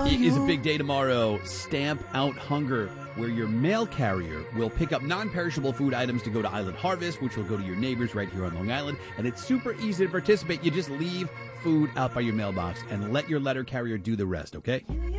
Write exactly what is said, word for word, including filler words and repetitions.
It is a big day tomorrow. Stamp Out Hunger, where your mail carrier will pick up non-perishable food items to go to Island Harvest, which will go to your neighbors right here on Long Island. And it's super easy to participate. You just leave food out by your mailbox and let your letter carrier do the rest, okay?